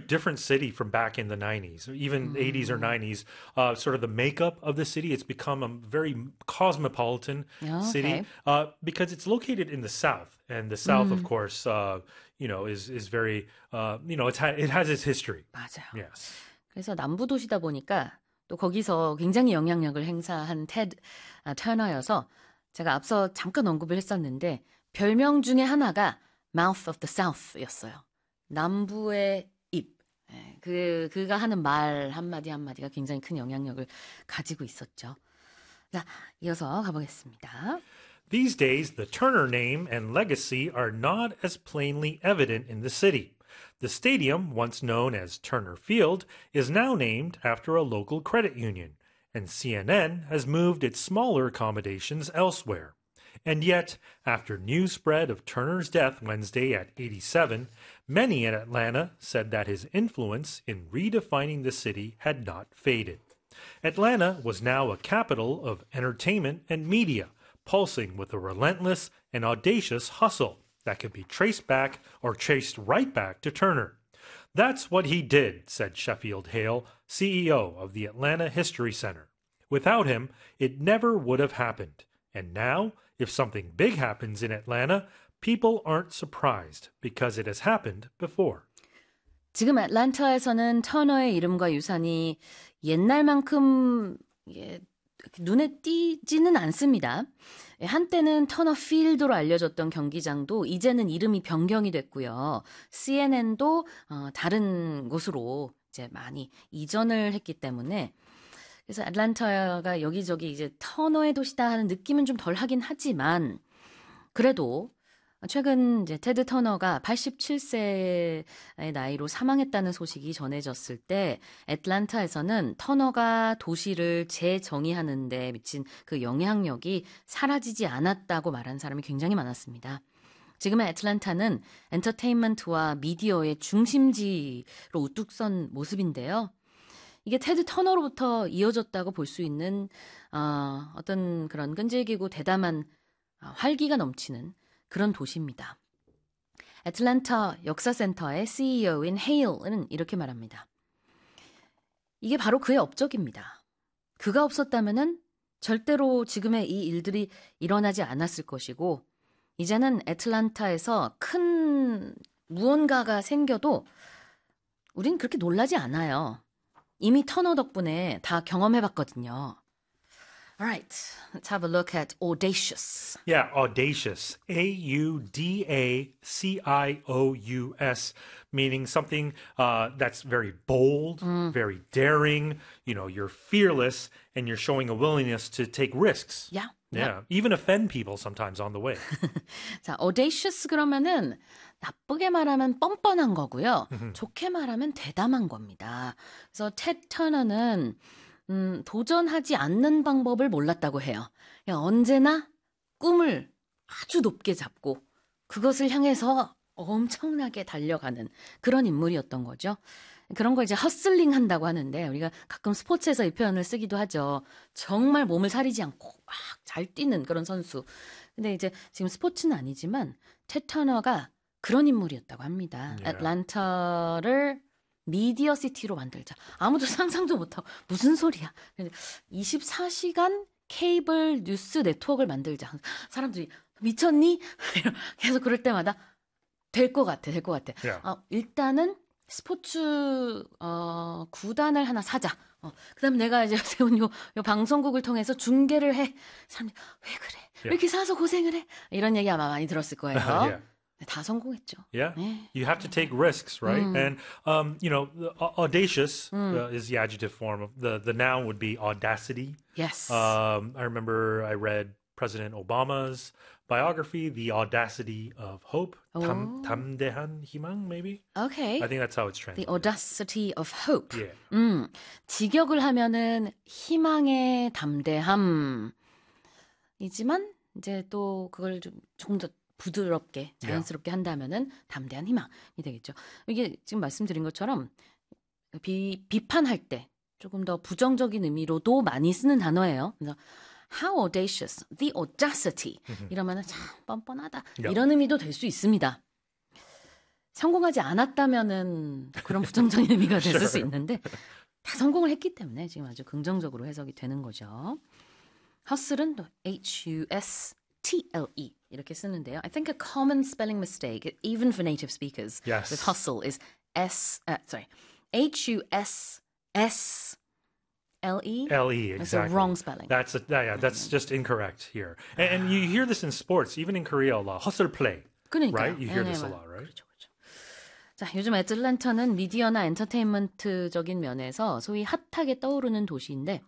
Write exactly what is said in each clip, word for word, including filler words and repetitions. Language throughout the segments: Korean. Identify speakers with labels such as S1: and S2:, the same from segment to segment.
S1: different city from back in the nineties, or even mm. eighties or nineties. Uh, sort of the makeup of the city, it's become a very cosmopolitan
S2: oh,
S1: city
S2: okay.
S1: uh, because it's located in the south, and the south,
S2: mm.
S1: of course, uh, you know, is is very, uh, you know, it's ha- it has its history.
S2: 맞아요.
S1: Yes.
S2: 그래서 남부 도시다 보니까 또 거기서 굉장히 영향력을 행사한 테드 아, 터너여서 제가 앞서 잠깐 언급을 했었는데 별명 중에 하나가 Mouth of the South였어요. 남부의 입. 그, 그가 하는 말 한마디 한마디가 굉장히 큰 영향력을 가지고 있었죠. 자, 이어서 가보겠습니다.
S1: These days, the Turner name and legacy are not as plainly evident in the city. The stadium, once known as Turner Field, is now named after a local credit union, and C N N has moved its smaller accommodations elsewhere. And yet, after news spread of Turner's death Wednesday at eighty-seven, many in Atlanta said that his influence in redefining the city had not faded. Atlanta was now a capital of entertainment and media, pulsing with a relentless and audacious hustle that could be traced back or traced right back to Turner. That's what he did, said Sheffield Hale, C E O of the Atlanta History Center. Without him, it never would have happened. And now, if something big happens in Atlanta, people aren't surprised because it has happened before.
S2: 지금 애틀랜타에서는 터너의 이름과 유산이 옛날만큼 예, 눈에 띄지는 않습니다. 한때는 터너 필드로 알려졌던 경기장도 이제는 이름이 변경이 됐고요. 씨엔엔도 어, 다른 곳으로 이제 많이 이전을 했기 때문에 그래서 애틀랜타가 여기저기 이제 터너의 도시다 하는 느낌은 좀 덜 하긴 하지만 그래도 최근 이제 테드 터너가 팔십칠 세의 나이로 사망했다는 소식이 전해졌을 때 애틀랜타에서는 터너가 도시를 재정의하는 데 미친 그 영향력이 사라지지 않았다고 말하는 사람이 굉장히 많았습니다. 지금의 애틀랜타는 엔터테인먼트와 미디어의 중심지로 우뚝 선 모습인데요. 이게 테드 터너로부터 이어졌다고 볼 수 있는 어, 어떤 그런 끈질기고 대담한 어, 활기가 넘치는 그런 도시입니다. 애틀랜타 역사센터의 씨이오인 헤일은 이렇게 말합니다. 이게 바로 그의 업적입니다. 그가 없었다면은 절대로 지금의 이 일들이 일어나지 않았을 것이고 이제는 애틀랜타에서 큰 무언가가 생겨도 우린 그렇게 놀라지 않아요. 이미 터너 덕분에 다 경험해봤거든요. Alright, let's have a look at audacious.
S1: Yeah, audacious. A U D A C I O U S, meaning something uh, that's very bold, mm. very daring. You know, you're fearless and you're showing a willingness to take risks.
S2: Yeah.
S1: Yeah, even offend people sometimes on the way.
S2: 자, audacious 그러면은 나쁘게 말하면 뻔뻔한 거고요. 좋게 말하면 대담한 겁니다. 그래서 테드 터너는 음, 도전하지 않는 방법을 몰랐다고 해요. 그냥 언제나 꿈을 아주 높게 잡고 그것을 향해서 엄청나게 달려가는 그런 인물이었던 거죠. 그런 걸 이제 허슬링 한다고 하는데 우리가 가끔 스포츠에서 이 표현을 쓰기도 하죠. 정말 몸을 사리지 않고 막 잘 뛰는 그런 선수. 근데 이제 지금 스포츠는 아니지만 테드 터너가 그런 인물이었다고 합니다.
S1: Yeah.
S2: 애틀랜타를 미디어 시티로 만들자. 아무도 상상도 못하고 무슨 소리야. 이십사 시간 케이블 뉴스 네트워크를 만들자. 사람들이 미쳤니? 계속 그럴 때마다 될 것 같아. 될 것 같아.
S1: Yeah.
S2: 어, 일단은 스포츠 어, 구단을 하나 사자. 어, 그다음에 내가 이제 세운 요, 요 방송국을 통해서 중계를 해. 사람들이 왜 그래?
S1: Yeah.
S2: 왜 이렇게 사서 고생을 해? 이런 얘기 아마 많이 들었을 거예요.
S1: yeah.
S2: 다 성공했죠.
S1: Yeah,
S2: 네.
S1: you have to take risks, right?
S2: Mm.
S1: And um, you know, the, uh, audacious
S2: Mm.
S1: uh, is the adjective form of the the noun would be audacity.
S2: Yes.
S1: Um, I remember I read President Obama's biography, The Audacity of Hope. 담, 담대한 희망, maybe.
S2: Okay.
S1: I think that's how it's translated.
S2: The audacity of hope.
S1: Yeah.
S2: 음, 직역을 하면은 희망의 담대함이지만 이제 또 그걸 좀 조금 더 부드럽게 자연스럽게 한다면은 담대한 희망이 되겠죠. 이게 지금 말씀드린 것처럼 비, 비판할 때 조금 더 부정적인 의미로도 많이 쓰는 단어예요. 그래서 how audacious, the audacity 이러면은 참 뻔뻔하다
S1: Yeah.
S2: 이런 의미도 될 수 있습니다. 성공하지 않았다면은 그런 부정적인 의미가 됐을 수 있는데 다 성공을 했기 때문에 지금 아주 긍정적으로 해석이 되는 거죠. hustle은 또 H-U-S-T-L-E 이렇게 쓰는데요. I think a common spelling mistake, even for native speakers,
S1: Yes.
S2: with hustle is S, uh, sorry, H-U-S-S-L-E.
S1: L E,
S2: It's
S1: exactly.
S2: a wrong spelling.
S1: That's a, yeah, that's just incorrect here. And, and you hear this in sports, even in Korea a lot. Hustle play,
S2: 그러니까요.
S1: right? You hear
S2: 네,
S1: this a
S2: 네,
S1: lot, right?
S2: 그렇죠, 그렇죠. 자, 요즘 애틀랜타는 미디어나 엔터테인먼트적인 면에서 소위 핫하게 떠오르는 도시인데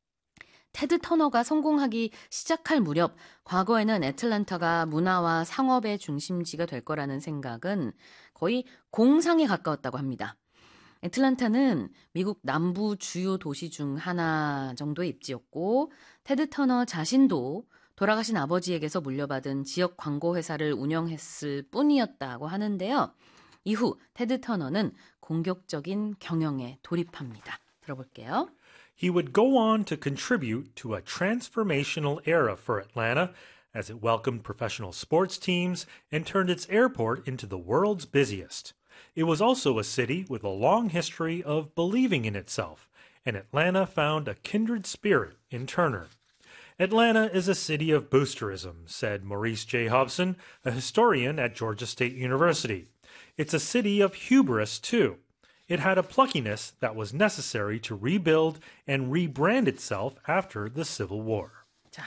S2: 테드 터너가 성공하기 시작할 무렵 과거에는 애틀랜타가 문화와 상업의 중심지가 될 거라는 생각은 거의 공상에 가까웠다고 합니다. 애틀랜타는 미국 남부 주요 도시 중 하나 정도의 입지였고 테드 터너 자신도 돌아가신 아버지에게서 물려받은 지역 광고 회사를 운영했을 뿐이었다고 하는데요. 이후 테드 터너는 공격적인 경영에 돌입합니다. 들어볼게요.
S1: He would go on to contribute to a transformational era for Atlanta as it welcomed professional sports teams and turned its airport into the world's busiest. It was also a city with a long history of believing in itself, and Atlanta found a kindred spirit in Turner. Atlanta is a city of boosterism, said Maurice J. Hobson, a historian at Georgia State University. It's a city of hubris, too. It had a pluckiness that was necessary to rebuild and rebrand itself after the Civil War.
S2: 자,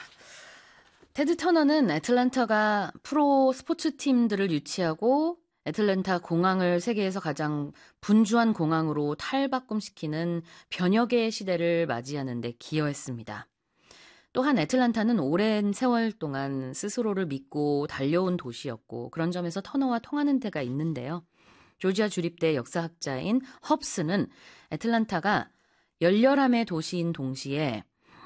S2: 테드 터너는 애틀랜타가 프로 스포츠 팀들을 유치하고 애틀랜타 공항을 세계에서 가장 분주한 공항으로 탈바꿈시키는 변혁의 시대를 맞이하는 데 기여했습니다. 또한 애틀랜타는 오랜 세월 동안 스스로를 믿고 달려온 도시였고 그런 점에서 터너와 통하는 데가 있는데요. 조지아 주립대 역사학자인 헙스는 애틀랜타가 열렬함의 도시인 동시에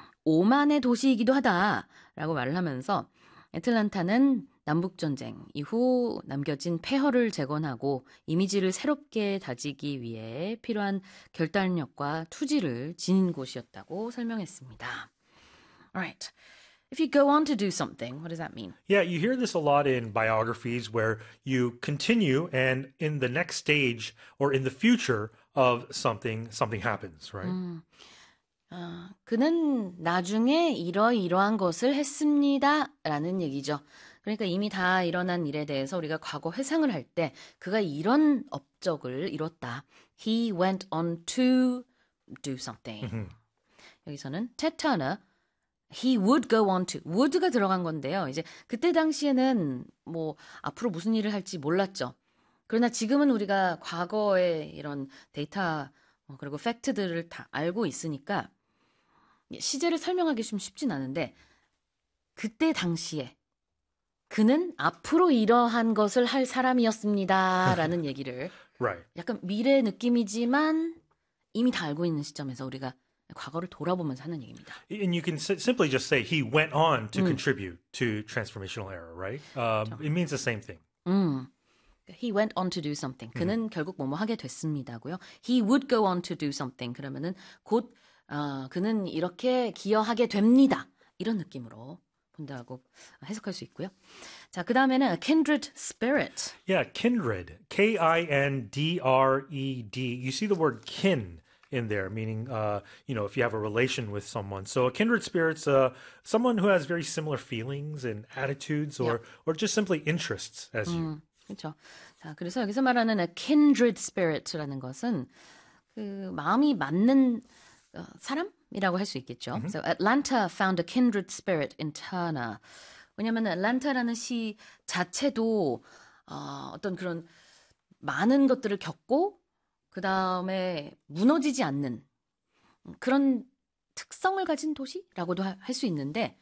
S2: 오만의 도시이기도 하다라고 말을 하면서 애틀랜타는 남북전쟁 이후 남겨진 폐허를 재건하고 이미지를 새롭게 다지기 위해 필요한 결단력과 투지를 지닌 곳이었다고 설명했습니다. Alright. If you go on to do something, what does that mean?
S1: Yeah, you hear this a lot in biographies where you continue and in the next stage or in the future of something, something happens, right?
S2: 음, 어, 그는 나중에 이러이러한 것을 했습니다. 라는 얘기죠. 그러니까 이미 다 일어난 일에 대해서 우리가 과거 회상을 할 때 그가 이런 업적을 이뤘다. He went on to do something.
S1: Mm-hmm.
S2: 여기서는 Ted Turner He would go on to. would가 들어간 건데요. 이제 그때 당시에는 뭐 앞으로 무슨 일을 할지 몰랐죠. 그러나 지금은 우리가 과거의 이런 데이터 그리고 팩트들을 다 알고 있으니까 시제를 설명하기 좀 쉽진 않은데 그때 당시에 그는 앞으로 이러한 것을 할 사람이었습니다라는 얘기를
S1: Right.
S2: 약간 미래 느낌이지만 이미 다 알고 있는 시점에서 우리가 과거를 돌아보면서 하는 얘기입니다.
S1: And you can s- simply just say he went on to contribute to transformational era, right? Um, it means the same thing.
S2: 음. He went on to do something. 그는 음. 결국 뭐뭐 하게 됐습니다고요. He would go on to do something. 그러면은 곧 어, 그는 이렇게 기여하게 됩니다. 이런 느낌으로 본다고 해석할 수 있고요. 자, 그 다음에는 a kindred spirit.
S1: Yeah, kindred. K I N D R E D. You see the word kin in there, meaning, uh, you know, if you have a relation with someone. So a kindred spirit's uh, someone who has very similar feelings and attitudes or,
S2: Yeah.
S1: or just simply interests as you.
S2: 음, 그렇죠. 자, 그래서 여기서 말하는 a kindred spirit라는 것은 그 마음이 맞는 어, 사람이라고 할 수 있겠죠. Mm-hmm. So Atlanta found a kindred spirit in Turner. 왜냐하면 애틀랜타라는 시 자체도 어, 어떤 그런 많은 것들을 겪고 그 다음에 무너지지 않는 그런 특성을 가진 도시라고도 할 수 있는데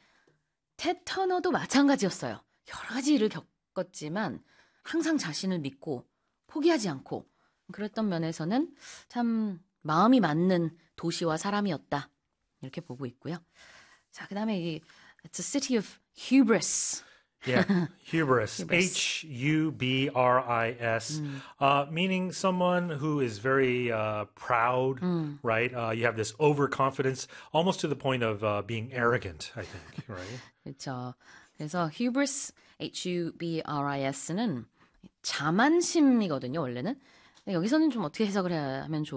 S2: 텟 터너도 마찬가지였어요. 여러 가지 일을 겪었지만 항상 자신을 믿고 포기하지 않고 그랬던 면에서는 참 마음이 맞는 도시와 사람이었다. 이렇게 보고 있고요. 자, 그 다음에 이 It's a city of hubris.
S1: Yeah, hubris.
S2: Hubris.
S1: H U B R I S, mm. uh, meaning someone who is very uh, proud, mm. right? Uh, you have this overconfidence, almost to the point of uh, being arrogant, I think, right?
S2: 그렇죠. 그래서 hubris, H U B R I S는 자만심이거든요, 원래는. 여기서는 좀 어떻게 해석을 해야 하면 좋을까요?